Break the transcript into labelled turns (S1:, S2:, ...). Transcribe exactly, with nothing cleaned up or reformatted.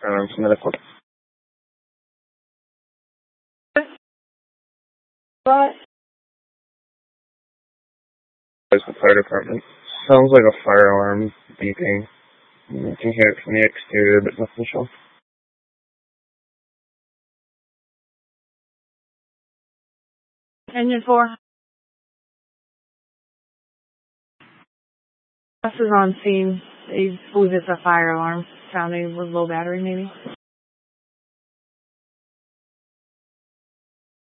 S1: Um, some medical.
S2: What?
S1: It's the fire department. Sounds like a fire alarm beeping. You can hear it from the exterior, but nothing else.
S2: Engine four. This is on scene. He believes it's a fire alarm sounding with low battery, maybe.